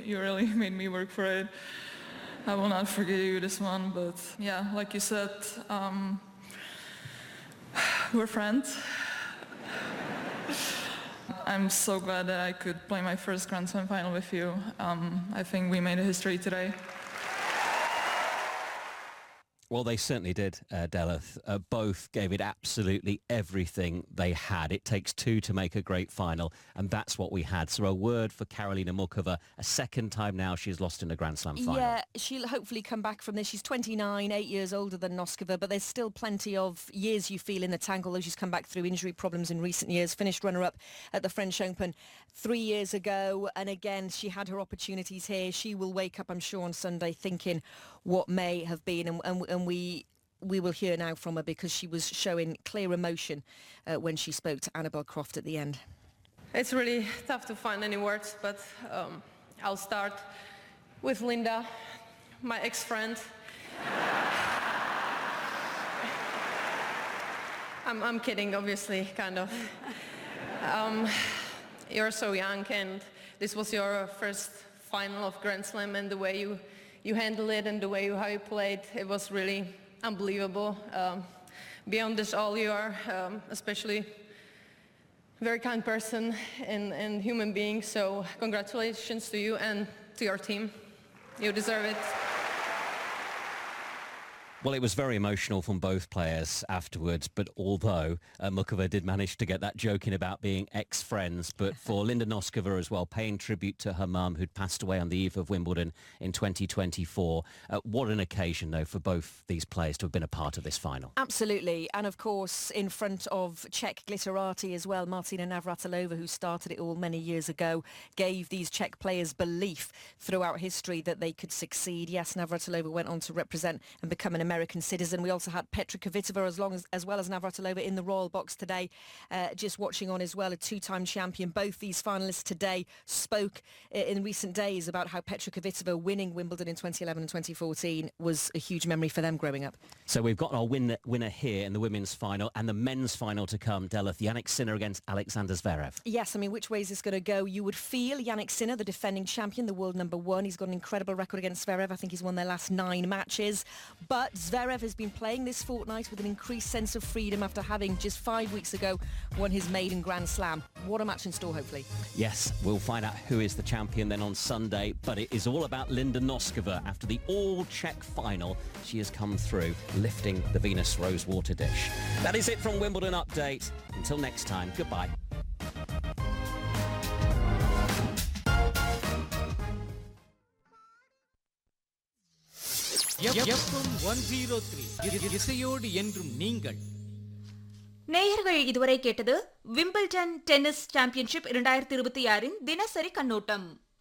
You really made me work for it. I will not forget you this one, but yeah, like you said, we're friends. I'm so glad that I could play my first Grand Slam final with you. I think we made a history today. Well, they certainly did, Deleth. Both gave it absolutely everything they had. It takes two to make a great final, and that's what we had. So a word for Karolina Muchova. A second time now she's lost in a Grand Slam final. Yeah, she'll hopefully come back from this. She's 29, 8 years older than Noskova, but there's still plenty of years you feel in the tank, although she's come back through injury problems in recent years. Finished runner-up at the French Open 3 years ago, and again, she had her opportunities here. She will wake up, I'm sure, on Sunday thinking what may have been, and we will hear now from her because she was showing clear emotion when she spoke to Annabel Croft at the end. It's really tough to find any words, but I'll start with Linda, my ex-friend. I'm kidding, obviously, kind of. You're so young, and this was your first final of Grand Slam, and the way you handled it and the way how you played, it was really unbelievable. Beyond this all, you are especially a very kind person and human being, so congratulations to you and to your team. You deserve it. Well, it was very emotional from both players afterwards, but although Muchova did manage to get that joke in about being ex-friends, but for Linda Noskova as well, paying tribute to her mum who'd passed away on the eve of Wimbledon in 2024. What an occasion, though, for both these players to have been a part of this final. Absolutely. And, of course, in front of Czech glitterati as well, Martina Navratilova, who started it all many years ago, gave these Czech players belief throughout history that they could succeed. Yes, Navratilova went on to represent and become an American citizen. We also had Petra Kvitova as well as Navratilova in the Royal Box today, just watching on as well, a two-time champion. Both these finalists today spoke in recent days about how Petra Kvitova winning Wimbledon in 2011 and 2014 was a huge memory for them growing up. So we've got our winner here in the women's final and the men's final to come, Deleth. Jannik Sinner against Alexander Zverev. Yes, I mean, which way is this going to go? You would feel Jannik Sinner, the defending champion, the world number one. He's got an incredible record against Zverev. I think he's won their last 9 matches. But Zverev has been playing this fortnight with an increased sense of freedom after having just 5 weeks ago won his maiden Grand Slam. What a match in store, hopefully. Yes, we'll find out who is the champion then on Sunday, but it is all about Linda Noskova. After the all-Czech final, she has come through, lifting the Venus Rosewater dish. That is it from Wimbledon Update. Until next time, goodbye. FM 103 இசையோடு என்றும் நீங்கள். நேயர்கள் இதுவரை கேட்டது Wimbledon tennis championship 2026 தினசரி கண்ணோட்டம்.